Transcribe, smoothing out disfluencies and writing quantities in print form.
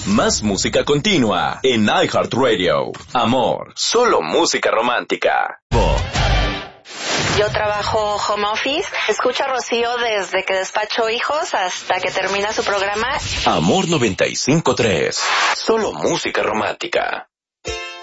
Más música continua en iHeartRadio. Amor, solo música romántica. Yo trabajo home office. Escucho a Rocío desde que despacho hijos hasta que termina su programa. Amor 95.3. Solo música romántica.